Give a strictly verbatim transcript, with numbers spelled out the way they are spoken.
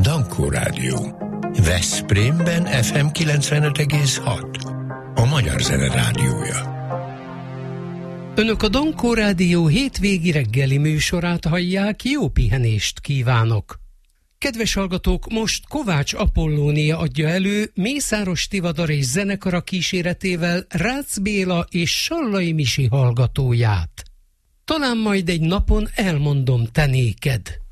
Dankó Rádió. Veszprémben ef em kilencvenöt egész hat. A Magyar Zene Rádiója. Önök a Dankó Rádió hétvégi reggeli műsorát hallják, jó pihenést kívánok! Kedves hallgatók, most Kovács Apollónia adja elő Mészáros Tivadar és zenekara kíséretével Rácz Béla és Sallai Misi hallgatóját. Talán majd egy napon elmondom te néked.